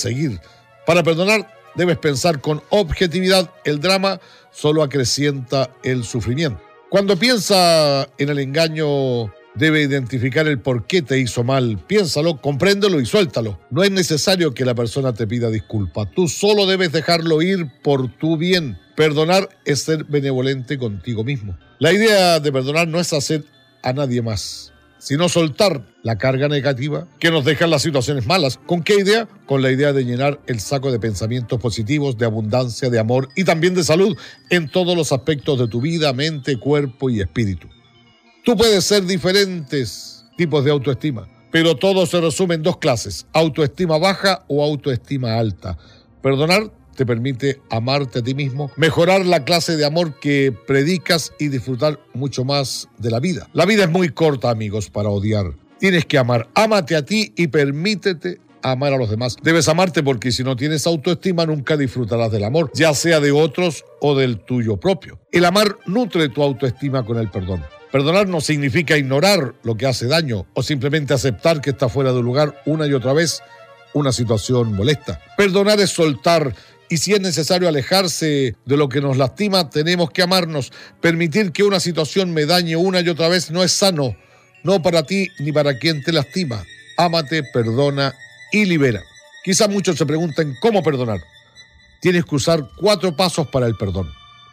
seguir. Para perdonar, debes pensar con objetividad. El drama solo acrecienta el sufrimiento. Cuando piensa en el engaño, debe identificar el por qué te hizo mal. Piénsalo, compréndelo y suéltalo. No es necesario que la persona te pida disculpas. Tú solo debes dejarlo ir por tu bien. Perdonar es ser benevolente contigo mismo. La idea de perdonar no es hacer a nadie más, sino soltar la carga negativa que nos dejan las situaciones malas. ¿Con qué idea? Con la idea de llenar el saco de pensamientos positivos, de abundancia, de amor y también de salud en todos los aspectos de tu vida, mente, cuerpo y espíritu. Tú puedes ser diferentes tipos de autoestima, pero todo se resume en dos clases: autoestima baja o autoestima alta. Perdonar te permite amarte a ti mismo, mejorar la clase de amor que predicas y disfrutar mucho más de la vida. La vida es muy corta, amigos, para odiar. Tienes que amar. Ámate a ti y permítete amar a los demás. Debes amarte porque si no tienes autoestima nunca disfrutarás del amor, ya sea de otros o del tuyo propio. El amar nutre tu autoestima con el perdón. Perdonar no significa ignorar lo que hace daño o simplemente aceptar que está fuera de lugar una y otra vez una situación molesta. Perdonar es soltar. Y si es necesario alejarse de lo que nos lastima, tenemos que amarnos. Permitir que una situación me dañe una y otra vez no es sano, no para ti ni para quien te lastima. Ámate, perdona y libera. Quizás muchos se pregunten cómo perdonar. Tienes que usar 4 pasos para el perdón.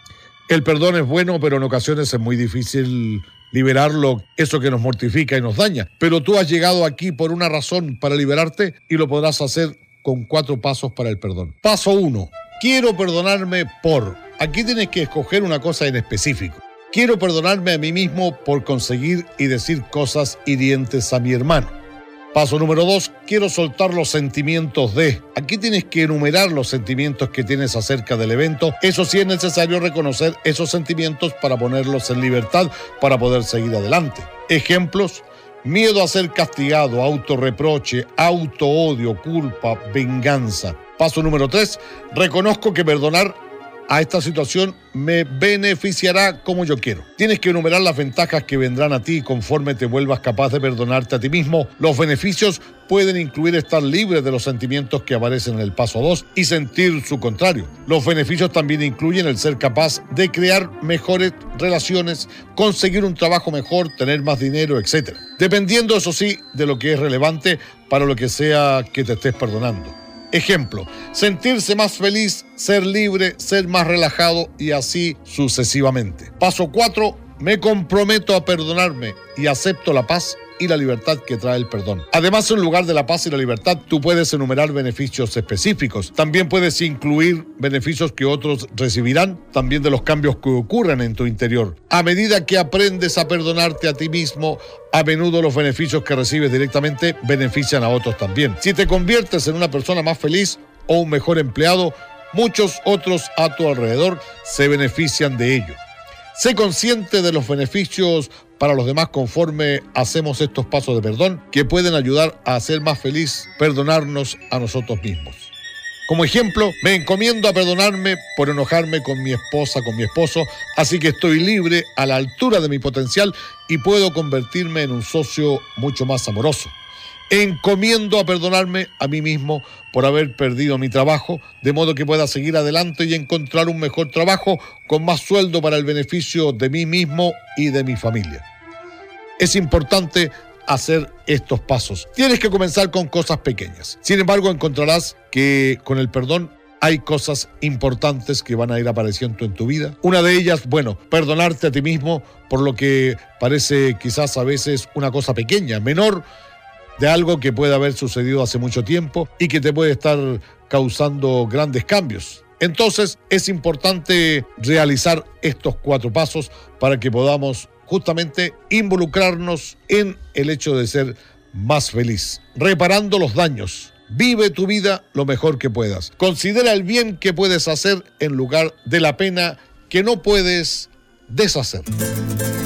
El perdón es bueno, pero en ocasiones es muy difícil liberarlo, eso que nos mortifica y nos daña. Pero tú has llegado aquí por una razón para liberarte y lo podrás hacer con 4 pasos para el perdón. Paso 1. Quiero perdonarme por. Aquí tienes que escoger una cosa en específico. Quiero perdonarme a mí mismo por conseguir y decir cosas hirientes a mi hermano. Paso número 2. Quiero soltar los sentimientos de. Aquí tienes que enumerar los sentimientos que tienes acerca del evento. Eso sí, es necesario reconocer esos sentimientos para ponerlos en libertad para poder seguir adelante. Ejemplos: miedo a ser castigado, autorreproche, autoodio, culpa, venganza. Paso número 3. Reconozco que perdonar a esta situación me beneficiará como yo quiero. Tienes que enumerar las ventajas que vendrán a ti conforme te vuelvas capaz de perdonarte a ti mismo. Los beneficios pueden incluir estar libre de los sentimientos que aparecen en el paso 2 y sentir su contrario. Los beneficios también incluyen el ser capaz de crear mejores relaciones, conseguir un trabajo mejor, tener más dinero, etc. Dependiendo, eso sí, de lo que es relevante para lo que sea que te estés perdonando. Ejemplo: sentirse más feliz, ser libre, ser más relajado y así sucesivamente. Paso 4. Me comprometo a perdonarme y acepto la paz y la libertad que trae el perdón. Además, en lugar de la paz y la libertad, tú puedes enumerar beneficios específicos. También puedes incluir beneficios que otros recibirán, también de los cambios que ocurren en tu interior. A medida que aprendes a perdonarte a ti mismo, a menudo los beneficios que recibes directamente benefician a otros también. Si te conviertes en una persona más feliz o un mejor empleado, muchos otros a tu alrededor se benefician de ello. Sé consciente de los beneficios para los demás conforme hacemos estos pasos de perdón que pueden ayudar a ser más feliz, perdonarnos a nosotros mismos. Como ejemplo, me encomiendo a perdonarme por enojarme con mi esposa, con mi esposo, así que estoy libre, a la altura de mi potencial y puedo convertirme en un socio mucho más amoroso. Encomiendo a perdonarme a mí mismo por haber perdido mi trabajo, de modo que pueda seguir adelante y encontrar un mejor trabajo con más sueldo para el beneficio de mí mismo y de mi familia. Es importante hacer estos pasos. Tienes que comenzar con cosas pequeñas. Sin embargo, encontrarás que con el perdón hay cosas importantes que van a ir apareciendo en tu vida. Una de ellas, perdonarte a ti mismo por lo que parece quizás a veces una cosa pequeña, menor, de algo que puede haber sucedido hace mucho tiempo y que te puede estar causando grandes cambios. Entonces, es importante realizar estos 4 pasos para que podamos justamente involucrarnos en el hecho de ser más feliz, reparando los daños. Vive tu vida lo mejor que puedas. Considera el bien que puedes hacer en lugar de la pena que no puedes deshacer.